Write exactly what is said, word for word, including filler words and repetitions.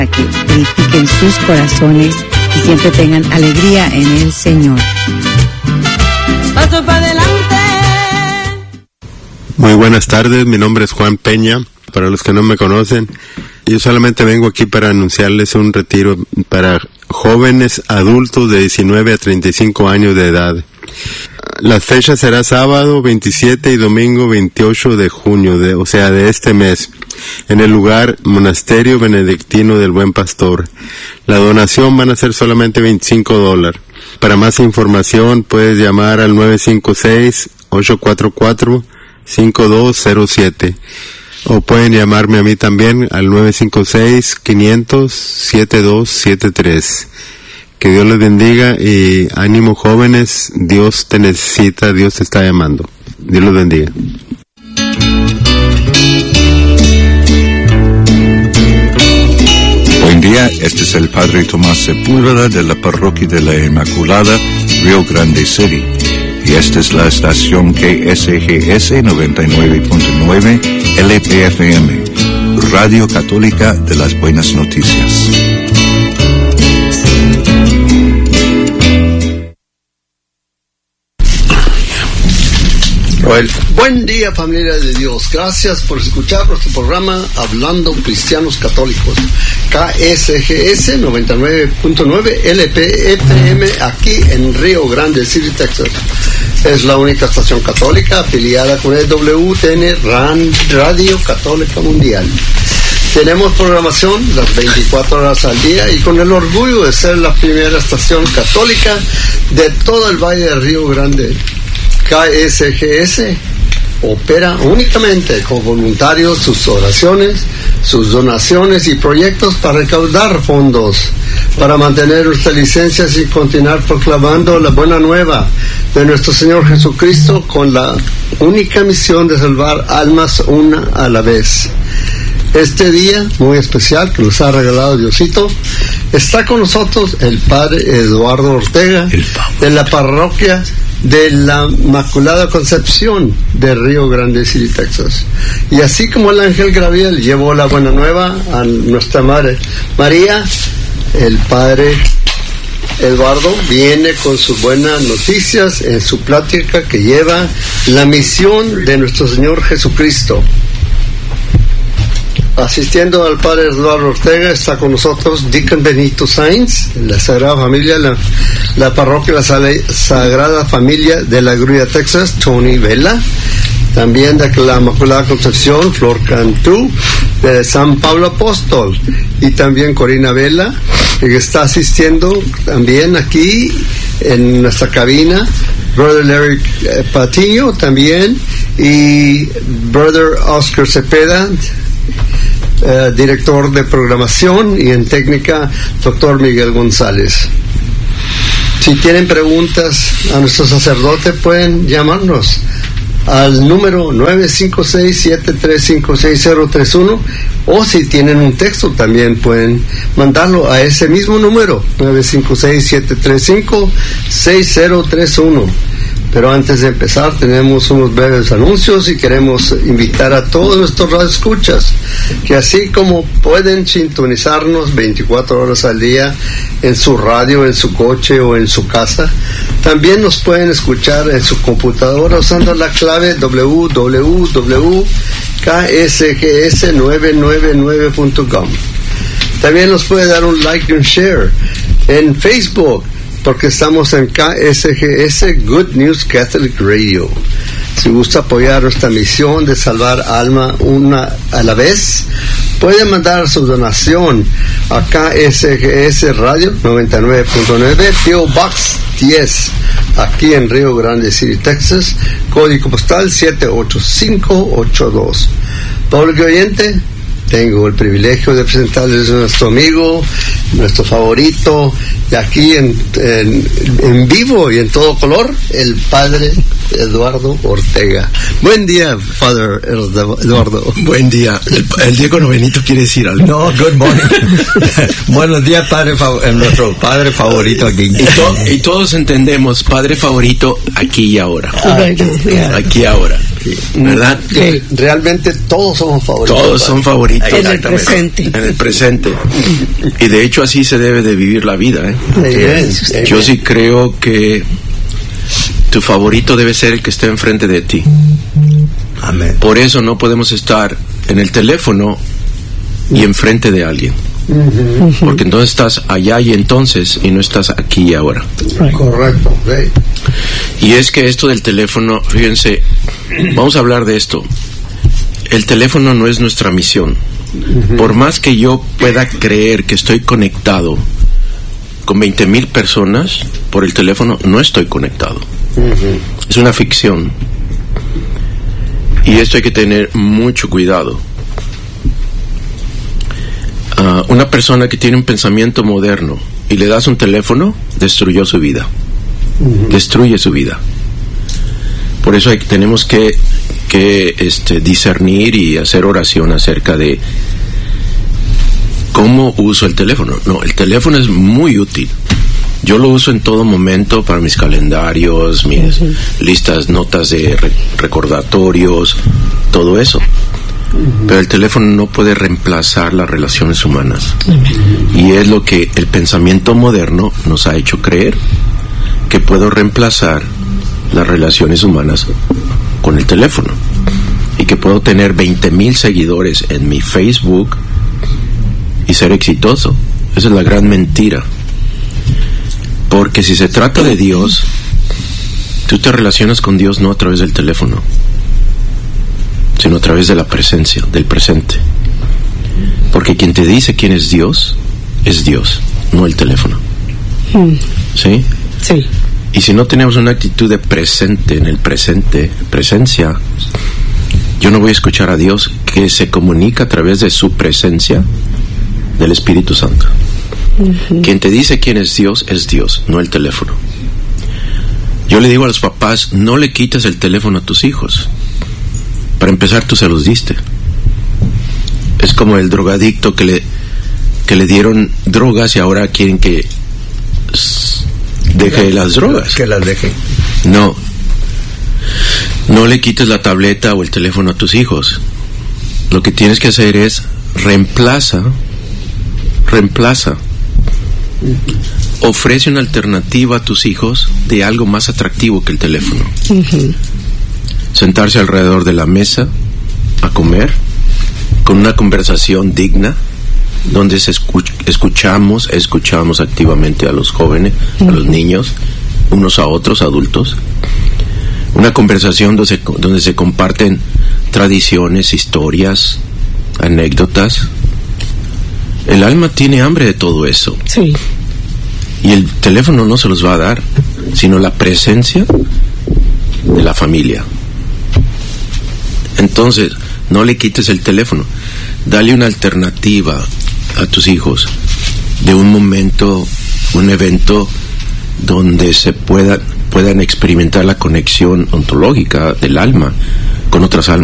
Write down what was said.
para que edifiquen sus corazones y siempre tengan alegría en el Señor. Paso para adelante. Muy buenas tardes, mi nombre es Juan Peña. Para los que no me conocen, yo solamente vengo aquí para anunciarles un retiro para jóvenes adultos de diecinueve a treinta y cinco años de edad. La fecha será sábado veintisiete y domingo veintiocho de junio, de, o sea, de este mes, en el lugar Monasterio Benedictino del Buen Pastor. La donación van a ser solamente veinticinco dólares. Para más información puedes llamar al nueve cinco seis, ocho cuatro cuatro, cinco dos cero siete. O pueden llamarme a mí también al nueve cinco seis, quinientos, setenta y dos setenta y tres. Que Dios les bendiga y ánimo jóvenes, Dios te necesita, Dios te está llamando. Dios los bendiga. Buen día, este es el Padre Tomás Sepúlveda de la Parroquia de la Inmaculada, Rio Grande City. Y esta es la estación K S G S noventa y nueve punto nueve L P F M, Radio Católica de las Buenas Noticias. Buen día, familia de Dios. Gracias por escuchar nuestro programa Hablando Cristianos Católicos. K S G S noventa y nueve punto nueve L P F M aquí en Rio Grande City, Texas. Es la única estación católica afiliada con el W T N Radio Católica Mundial. Tenemos programación las veinticuatro horas al día y con el orgullo de ser la primera estación católica de todo el Valle de Rio Grande. K S G S opera únicamente con voluntarios sus oraciones, sus donaciones y proyectos para recaudar fondos, para mantener nuestras licencias y continuar proclamando la buena nueva de nuestro Señor Jesucristo con la única misión de salvar almas una a la vez. Este día muy especial que nos ha regalado Diosito, está con nosotros el Padre Eduardo Ortega de la parroquia de la Inmaculada Concepción de Rio Grande City, Texas. Y así como el ángel Gabriel llevó la buena nueva a nuestra Madre María, el Padre Eduardo viene con sus buenas noticias en su plática que lleva la misión de nuestro Señor Jesucristo. Asistiendo al Padre Eduardo Ortega está con nosotros Deacon Benito Sainz, la Sagrada Familia, la, la Parroquia La Sagrada Familia de la Grulla, Texas, Tony Vela. También de la Inmaculada Concepción, Flor Cantú, de San Pablo Apóstol. Y también Corina Vela, que está asistiendo también aquí en nuestra cabina. Brother Larry Patiño también. Y Brother Oscar Cepeda, Uh, director de programación, y en técnica doctor Miguel González. Si tienen preguntas a nuestro sacerdote pueden llamarnos al número nueve cinco seis, siete tres cinco, seis cero tres uno, o si tienen un texto también pueden mandarlo a ese mismo número nueve cinco seis, siete tres cinco, seis cero tres uno. Pero antes de empezar tenemos unos breves anuncios y queremos invitar a todos nuestros radioescuchas que así como pueden sintonizarnos veinticuatro horas al día en su radio, en su coche o en su casa, también nos pueden escuchar en su computadora usando la clave doble u doble u doble u punto k s g s nueve nueve nueve punto com. También nos puede dar un like y un share en Facebook, porque estamos en K S G S Good News Catholic Radio. Si gusta apoyar nuestra misión de salvar alma una a la vez, puede mandar su donación a K S G S Radio noventa y nueve punto nueve, P O Box diez, aquí en Rio Grande City, Texas, código postal siete ocho cinco ocho dos. Público oyente, tengo el privilegio de presentarles a nuestro amigo, nuestro favorito, y aquí en, en, en vivo y en todo color, el Padre Eduardo Ortega. Buen día, Father Eduardo. Buen día. El, el Diego Novenito quiere decir algo. No, good morning. Buenos días, Padre, nuestro Padre favorito aquí. Y, to, y todos entendemos, Padre favorito, aquí y ahora. Ah, aquí y ahora. ¿verdad? Sí. Realmente todos somos favoritos. Todos son favoritos. En el Exactamente. presente. En el presente. Y de hecho así se debe de vivir la vida, ¿eh? Bien, Yo sí creo que tu favorito debe ser el que esté enfrente de ti. Amén. Por eso no podemos estar en el teléfono y enfrente de alguien. Porque entonces estás allá y entonces y no estás aquí y ahora. correcto. Sí. Y es que esto del teléfono, fíjense, vamos a hablar de esto. El teléfono no es nuestra misión. Por más que yo pueda creer que estoy conectado con veinte mil personas por el teléfono, no estoy conectado. Es una ficción. Y esto hay que tener mucho cuidado. Uh, una persona que tiene un pensamiento moderno y le das un teléfono, destruyó su vida. Uh-huh. Destruye su vida. Por eso hay, tenemos que, que este, discernir y hacer oración acerca de cómo uso el teléfono. No, el teléfono es muy útil. Yo lo uso en todo momento para mis calendarios, mis uh-huh. listas, notas de re- recordatorios, todo eso. Uh-huh. Pero el teléfono no puede reemplazar las relaciones humanas. Uh-huh. Y es lo que el pensamiento moderno nos ha hecho creer, que puedo reemplazar las relaciones humanas con el teléfono. Y que puedo tener veinte mil seguidores en mi Facebook y ser exitoso. Esa es la gran mentira. Porque si se trata de Dios, tú te relacionas con Dios no a través del teléfono, sino a través de la presencia, del presente. Porque quien te dice quién es Dios, es Dios, no el teléfono. Mm. ¿Sí? Sí. Y si no tenemos una actitud de presente, en el presente, presencia, yo no voy a escuchar a Dios, que se comunica a través de su presencia, del Espíritu Santo. Uh-huh. Quien te dice quién es Dios, es Dios, no el teléfono. Yo le digo a los papás, no le quites el teléfono a tus hijos. Para empezar, tú se los diste. Es como el drogadicto que le, que le dieron drogas y ahora quieren que s- deje que, las drogas. Que las deje. No. No le quites la tableta o el teléfono a tus hijos. Lo que tienes que hacer es reemplaza, reemplaza. Ofrece una alternativa a tus hijos de algo más atractivo que el teléfono. Uh-huh. Sentarse alrededor de la mesa a comer con una conversación digna donde se escuch- escuchamos escuchamos activamente a los jóvenes, uh-huh. a los niños, unos a otros, adultos. Una conversación donde se, donde se comparten tradiciones, historias, anécdotas. El alma tiene hambre de todo eso. Sí. Y el teléfono no se los va a dar, sino la presencia de la familia. Entonces, no le quites el teléfono. Dale una alternativa a tus hijos de un momento, un evento donde se pueda, puedan experimentar la conexión ontológica del alma con otras almas.